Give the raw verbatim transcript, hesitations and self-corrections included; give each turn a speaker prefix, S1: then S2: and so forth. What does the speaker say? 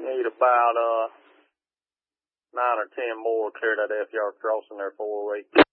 S1: Need about uh nine or ten more to clear that F yard crossing there for a week.